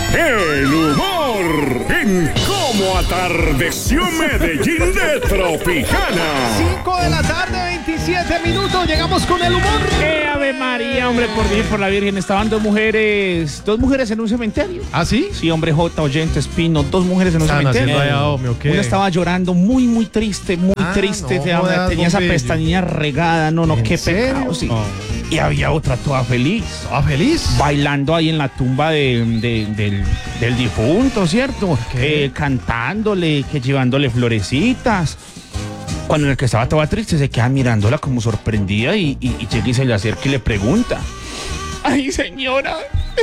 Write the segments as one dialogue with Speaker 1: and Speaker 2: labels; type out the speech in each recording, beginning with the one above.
Speaker 1: el humor en Cómo Atardeció Medellín de Tropicana.
Speaker 2: 5 de la tarde, 27 minutos, llegamos con el humor.
Speaker 3: Ave María, hombre, por la Virgen, estaban dos mujeres en un cementerio.
Speaker 2: ¿Ah, sí?
Speaker 3: Sí, hombre, J, Oyente, Espino, dos mujeres en un cementerio. Una estaba llorando muy triste, triste,
Speaker 2: no jodas,
Speaker 3: tenía esa
Speaker 2: hombre.
Speaker 3: pestañilla regada, no, qué
Speaker 2: serio?
Speaker 3: pecado, sí.
Speaker 2: No.
Speaker 3: Y había otra toda feliz.
Speaker 2: ¿Ah, feliz?
Speaker 3: Bailando ahí en la tumba del difunto, ¿cierto?
Speaker 2: ¿Qué?
Speaker 3: Cantándole, llevándole florecitas. Cuando el que estaba toda triste se queda mirándola como sorprendida y llega y se le acerca y le pregunta: ay, señora,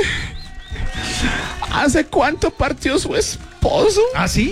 Speaker 3: ¿hace cuánto partió su esposo?
Speaker 2: ¿Ah, sí?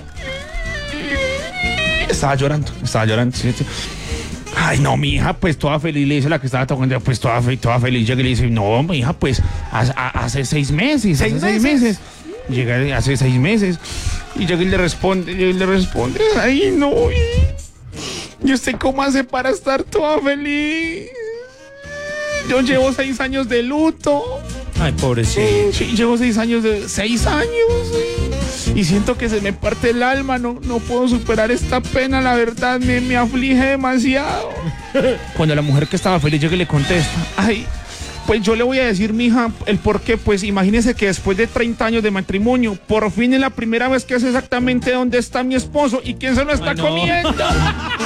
Speaker 3: Estaba llorando, ¿sí? Ay, no, mi hija, pues toda feliz, le dice la que estaba tocando, pues toda feliz, llega y le dice: no, mi hija, pues hace 6 meses.
Speaker 2: ¿6 meses?
Speaker 3: Llega hace 6 meses y llega y le responde: ay, no, ¿y usted cómo hace para estar toda feliz? Yo llevo 6 años de luto.
Speaker 4: Ay, pobrecito.
Speaker 3: Sí, llevo 6 años sí. Y siento que se me parte el alma, no puedo superar esta pena, la verdad, me aflige demasiado. Cuando la mujer que estaba feliz llega y le contesta: ay, pues yo le voy a decir, mija, el por qué. Pues imagínese que después de 30 años de matrimonio, por fin es la primera vez que sé exactamente dónde está mi esposo y quién se lo está
Speaker 4: Ay, no.
Speaker 3: comiendo.